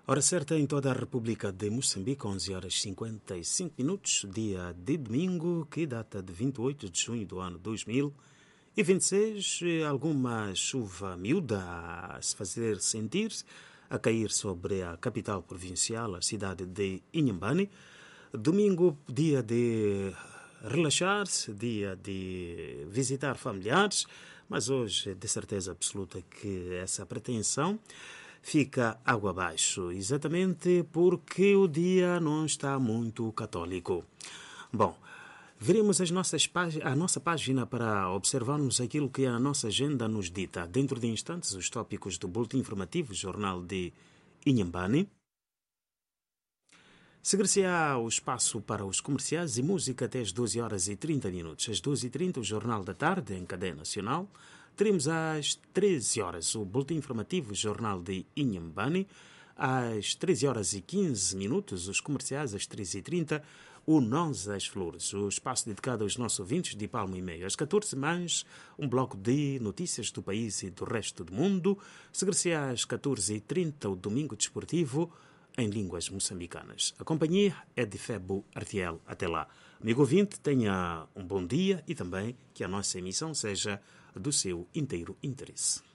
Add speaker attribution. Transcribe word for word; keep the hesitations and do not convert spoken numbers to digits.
Speaker 1: Hora certa em toda a República de Moçambique, onze horas e cinquenta e cinco minutos, dia de domingo, que data de vinte e oito de junho do ano dois mil e vinte e seis. Alguma chuva miúda a se fazer sentir, a cair sobre a capital provincial, a cidade de Inhambane. Domingo, dia de relaxar-se, dia de visitar familiares, mas hoje, de certeza absoluta que essa pretensão fica água abaixo, exatamente porque o dia não está muito católico. Bom, veremos as nossas a nossa página para observarmos aquilo que a nossa agenda nos dita. Dentro de instantes, os tópicos do Boletim Informativo, Jornal de Inhambane. Seguir-se-á o espaço para os comerciais e música até às doze horas e trinta minutos. Às doze e trinta, o Jornal da Tarde, em cadeia nacional. Teremos às treze horas o Boletim Informativo, Jornal de Inhambane. Às treze horas e quinze minutos, os comerciais. Às treze e trinta, o Nós às Flores, o espaço dedicado aos nossos ouvintes de Palma e Meio. Às catorze, mais um bloco de notícias do país e do resto do mundo. Seguir-se-á às catorze e trinta, o Domingo Desportivo, em línguas moçambicanas. A companhia é de Febo Artiel. Até lá. Amigo ouvinte, tenha um bom dia e também que a nossa emissão seja do seu inteiro interesse.